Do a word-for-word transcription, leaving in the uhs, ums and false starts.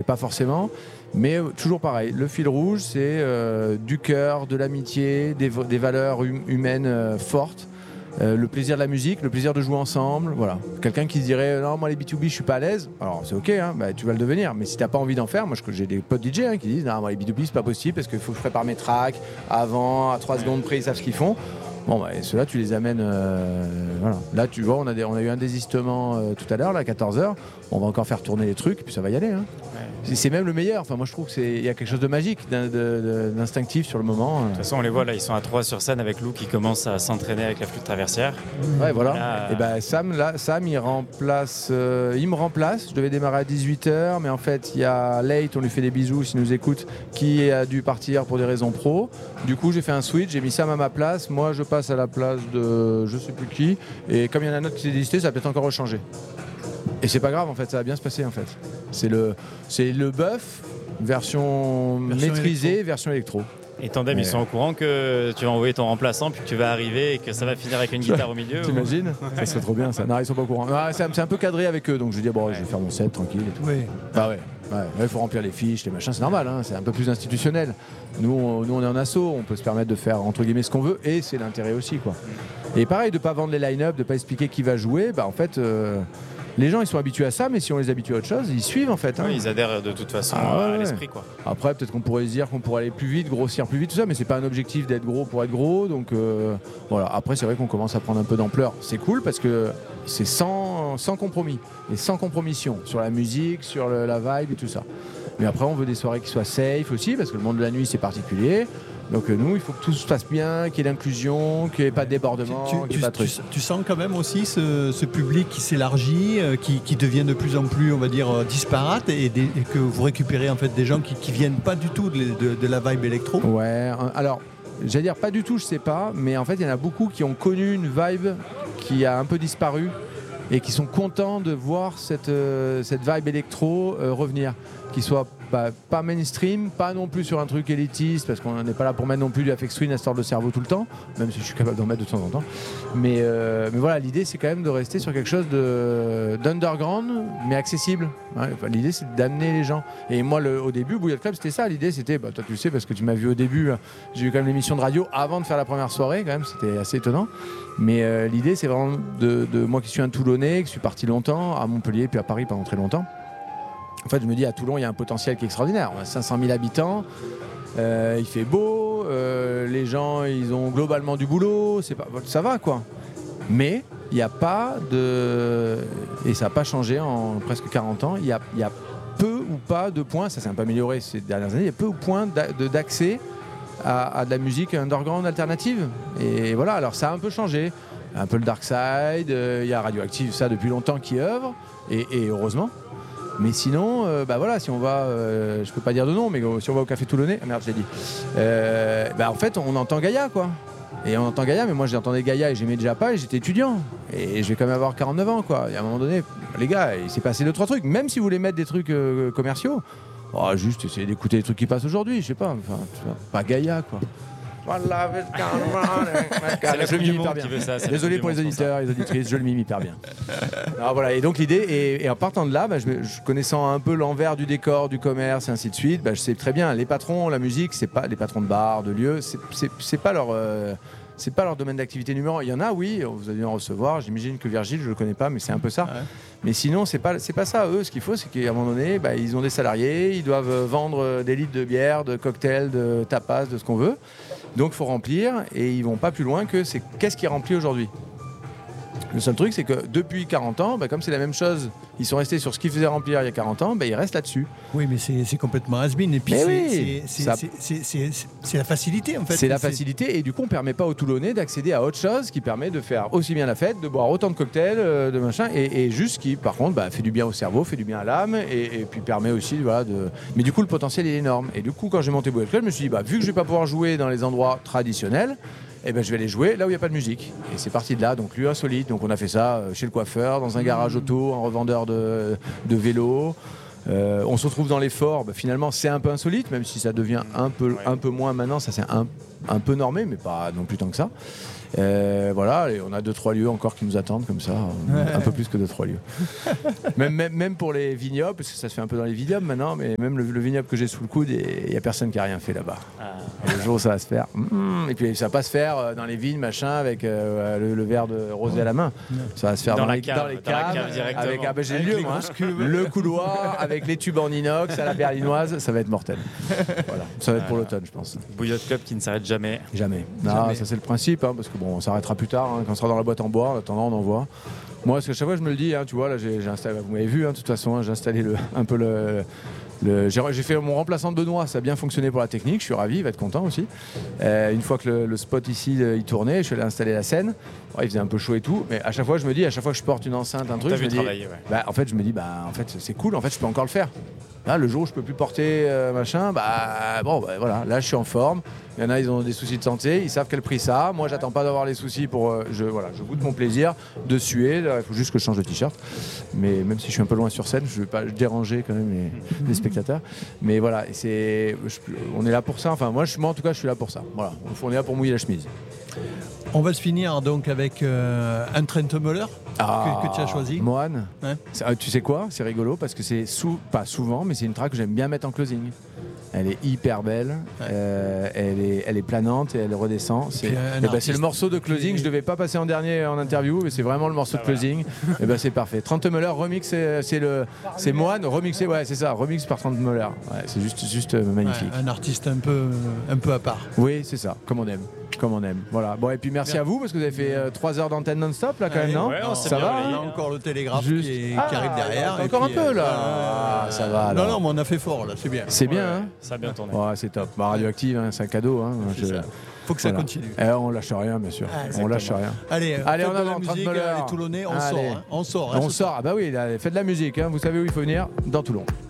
pas forcément. Mais euh, toujours pareil, le fil rouge, c'est euh, du cœur, de l'amitié, des, des valeurs hum, humaines euh, fortes. Euh, le plaisir de la musique, le plaisir de jouer ensemble, voilà. Quelqu'un qui se dirait non, moi les B deux B je suis pas à l'aise, alors c'est ok, hein, bah, tu vas le devenir, mais si t'as pas envie d'en faire, moi je- j'ai des potes D J hein, qui disent non, moi les B deux B c'est pas possible parce qu'il faut que je prépare mes tracks avant, à trois secondes près ils savent ce qu'ils font. Bon, bah, ceux-là, tu les amènes. Euh, voilà. Là, tu vois, on a, des, on a eu un désistement euh, tout à l'heure, là, à quatorze heures. On va encore faire tourner les trucs, et puis ça va y aller. Hein. Ouais. C'est, c'est même le meilleur. Enfin, moi, je trouve qu'il y a quelque chose de magique, d'in, de, de, d'instinctif sur le moment. De toute façon, on les voit là, ils sont à trois sur scène avec Lou qui commence à s'entraîner avec la flûte traversière. Ouais, voilà. Là, et ben Sam, là, Sam, il remplace. Euh, il me remplace. Je devais démarrer à dix-huit heures, mais en fait, il y a Late, on lui fait des bisous s'il nous écoute, qui a dû partir pour des raisons pro. Du coup, j'ai fait un switch, j'ai mis Sam à ma place. Moi, je passe à la place de je sais plus qui. Et comme il y en a un autre qui s'est désisté, ça va peut-être encore rechanger. Et c'est pas grave, en fait, ça va bien se passer, en fait. C'est le, c'est le buff, version, version maîtrisée, électro. version électro. Et Tandem, ouais. Ils sont au courant que tu vas envoyer ton remplaçant, puis que tu vas arriver et que ça va finir avec une guitare au milieu. T'imagines ou... Ça serait trop bien, ça. Non, ils sont pas au courant. Non, c'est, c'est un peu cadré avec eux, donc je dis bon, ouais. je vais faire mon set tranquille et tout. Oui. Bah ouais. Il ouais, ouais, faut remplir les fiches, les machins, c'est normal, hein, c'est un peu plus institutionnel. Nous on, nous, on est en asso, on peut se permettre de faire entre guillemets ce qu'on veut et c'est l'intérêt aussi, quoi. Et pareil, de ne pas vendre les line-up, de ne pas expliquer qui va jouer, bah en fait, euh, les gens ils sont habitués à ça, mais si on les habitue à autre chose, ils suivent en fait. Hein. Oui, ils adhèrent de toute façon ah, à ouais. l'esprit, quoi. Après, peut-être qu'on pourrait se dire qu'on pourrait aller plus vite, grossir plus vite, tout ça, mais c'est pas un objectif d'être gros pour être gros, donc euh, voilà. Après, c'est vrai qu'on commence à prendre un peu d'ampleur. C'est cool parce que c'est sans, sans compromis et sans compromission sur la musique, sur le, la vibe et tout ça. Mais après, on veut des soirées qui soient safe aussi, parce que le monde de la nuit, c'est particulier. Donc euh, nous, il faut que tout se passe bien, qu'il y ait l'inclusion, qu'il n'y ait pas de débordement, tu, qu'il y ait tu, pas de trucs. Tu, tu sens quand même aussi ce, ce public qui s'élargit, euh, qui, qui devient de plus en plus, on va dire, euh, disparate, et, des, et que vous récupérez en fait des gens qui ne viennent pas du tout de, de, de la vibe électro. Ouais, alors, j'allais dire pas du tout, je sais pas, mais en fait, il y en a beaucoup qui ont connu une vibe qui a un peu disparu et qui sont contents de voir cette, euh, cette vibe électro euh, revenir, qui soit bah, pas mainstream, pas non plus sur un truc élitiste, parce qu'on n'est pas là pour mettre non plus du affect swing à se tordre le cerveau tout le temps, même si je suis capable d'en mettre de temps en temps. Mais, euh, mais voilà, l'idée c'est quand même de rester sur quelque chose de, d'underground, mais accessible. Ouais, enfin, l'idée c'est d'amener les gens. Et moi, le, au début, Bouillot Club, c'était ça. L'idée c'était, bah, toi tu le sais, parce que tu m'as vu au début, j'ai eu quand même l'émission de radio avant de faire la première soirée, quand même, c'était assez étonnant. Mais euh, l'idée c'est vraiment de, de moi qui suis un Toulonnais, qui suis parti longtemps, à Montpellier, puis à Paris pendant très longtemps. En fait, je me dis, à Toulon, il y a un potentiel qui est extraordinaire. On a cinq cent mille habitants, euh, il fait beau, euh, les gens, ils ont globalement du boulot, c'est pas, ça va, quoi. Mais il n'y a pas de... Et ça n'a pas changé en presque quarante ans. Il y a, il y a peu ou pas de points, ça s'est un peu amélioré ces dernières années, il y a peu ou point d'accès à, à de la musique underground alternative. Et voilà, alors ça a un peu changé. Un peu le Dark Side, il euh, y a Radioactive, ça, depuis longtemps, qui œuvre, et, et heureusement. Mais sinon, euh, bah voilà, si on va, euh, je peux pas dire de nom, mais si on va au Café Toulonnais, ah merde, je l'ai dit, euh, bah en fait, on entend Gaïa, quoi. Et on entend Gaïa, mais moi j'entendais Gaïa et j'aimais déjà pas, et j'étais étudiant. Et je vais quand même avoir quarante-neuf ans, quoi. Et à un moment donné, les gars, il s'est passé deux, trois trucs. Même si vous voulez mettre des trucs euh, commerciaux, oh, juste essayer d'écouter les trucs qui passent aujourd'hui, je sais pas, enfin, pas Gaïa, quoi. C'est le monde qui veut ça. Désolé pour les auditeurs et les auditrices, je le mime hyper bien. Alors voilà, et donc l'idée, et, et en partant de là, bah, je, je connaissant un peu l'envers du décor, du commerce et ainsi de suite, bah, je sais très bien, les patrons, la musique, c'est pas les patrons de bars, de lieux, c'est, c'est, c'est pas leur... Euh, c'est pas leur domaine d'activité numéro un. Il y en a, oui, vous allez en recevoir. J'imagine que Virgile, je le connais pas, mais c'est un peu ça. Ouais. Mais sinon, c'est pas, c'est pas ça. Eux, ce qu'il faut, c'est qu'à un moment donné, bah, ils ont des salariés, ils doivent vendre des litres de bière, de cocktails, de tapas, de ce qu'on veut. Donc, il faut remplir, et ils vont pas plus loin que c'est qu'est-ce qui est rempli aujourd'hui. Le seul truc, c'est que depuis quarante ans, bah, comme c'est la même chose, ils sont restés sur ce qu'ils faisaient remplir il y a quarante ans, bah, ils restent là-dessus. Oui, mais c'est, c'est complètement has-been. Et puis, c'est, oui, c'est, c'est, ça... c'est, c'est, c'est, c'est, c'est la facilité, en fait. C'est la facilité, et du coup, on ne permet pas aux Toulonnais d'accéder à autre chose qui permet de faire aussi bien la fête, de boire autant de cocktails, euh, de machin, et, et juste qui, par contre, bah, fait du bien au cerveau, fait du bien à l'âme, et, et puis permet aussi, voilà, de... Mais du coup, le potentiel est énorme. Et du coup, quand j'ai monté Bouillot Club, je me suis dit, bah, vu que je ne vais pas pouvoir jouer dans les endroits traditionnels, eh ben, je vais aller jouer là où il n'y a pas de musique. Et c'est parti de là, donc lieu insolite. Donc on a fait ça chez le coiffeur, dans un garage auto, un revendeur de, de vélos, Euh, on se retrouve dans les forts, bah, finalement c'est un peu insolite, même si ça devient un peu, Ouais. un peu moins maintenant, ça c'est un, un peu normé, mais pas non plus tant que ça. Euh, voilà, et on a deux trois lieux encore qui nous attendent comme ça, ouais. Un peu plus que deux trois lieux. même, même, même pour les vignobles, parce que ça se fait un peu dans les vignobles maintenant, mais même le, le vignoble que j'ai sous le coude, il n'y a personne qui a rien fait là-bas. Ah. Le jour où ça va se faire, mmh, et puis ça va pas se faire dans les vignes, machin, avec euh, le, le verre de rosé à la main. Ça va se faire dans, dans, les, cave, dans les caves, dans cave avec ah, bah, j'ai le lieu, moi, le couloir, avec les tubes en inox à la berlinoise, ça va être mortel. Voilà. Ça va être pour l'automne, je pense. Bouillotte Club qui ne s'arrête jamais. Jamais. Non, jamais. Ça c'est le principe, hein, parce que bon, on s'arrêtera plus tard, hein, quand on sera dans la boîte en bois. En attendant, on envoie. Moi, parce que chaque fois, je me le dis, hein, tu vois, là, j'ai, j'ai installé, vous m'avez vu, hein, de toute façon, hein, j'ai installé le, un peu le. le j'ai, j'ai fait mon remplaçant de Benoît, ça a bien fonctionné pour la technique, je suis ravi, il va être content aussi. Euh, une fois que le, le spot ici, euh, il tournait, je suis allé installer la scène. Ouais, il faisait un peu chaud et tout, mais à chaque fois, je me dis, à chaque fois que je porte une enceinte, un truc, je me dis, ouais. bah, en fait, je me dis, bah, en fait, c'est cool, en fait, je peux encore le faire. Là, le jour où je peux plus porter euh, machin, bah bon, bah, voilà, là je suis en forme. Il y en a, ils ont des soucis de santé, ils savent quel prix ça a. Moi, j'attends pas d'avoir les soucis pour, euh, je voilà, je goûte mon plaisir de suer. Il faut juste que je change de t-shirt. Mais même si je suis un peu loin sur scène, je vais pas déranger quand même les, les spectateurs. Mais voilà, c'est, je, on est là pour ça. Enfin, moi, je, moi, en tout cas, je suis là pour ça. Voilà, on est là pour mouiller la chemise. On va se finir donc avec euh, un Trentemøller ah, que, que tu as choisi. Moine. Ouais. Tu sais quoi? C'est rigolo parce que c'est sou- pas souvent, mais c'est une track que j'aime bien mettre en closing. Elle est hyper belle, ouais. euh, elle, est, elle est planante et elle redescend. C'est, et ben, c'est le morceau de closing. Je ne devais pas passer en dernier en interview, mais c'est vraiment le morceau ah, de closing. Voilà. Et ben, c'est parfait. Trentemøller remix, c'est, c'est, le, c'est Moine remixé, ouais, c'est ça, remix par Trentemøller. Ouais, c'est juste, juste magnifique. Ouais, un artiste un peu, un peu à part. Oui, c'est ça, comme on aime. Comme on aime. Voilà. Bon, et puis merci bien. à vous parce que vous avez fait euh, trois heures d'antenne non-stop là quand Allez, même, non, ouais, ça va. On a encore le télégraphe Juste... qui, est, ah, qui arrive derrière. Encore et un peu là. Euh, ah, ça va. Alors. Non, non, mais on a fait fort là, c'est bien. C'est bien. Ouais, hein ça a bien tourné. Ouais, c'est top. Bah, Radioactive, hein, c'est un cadeau. Hein. C'est Je... ça. Faut que ça voilà. continue. Eh, on lâche rien, bien sûr. Ah, on lâche rien. Allez, Allez, on avance. Les Toulonnais, on Allez. sort. Hein. On sort. On sort. Ah bah oui, faites de la musique. Hein. Vous savez où il faut venir? Dans Toulon.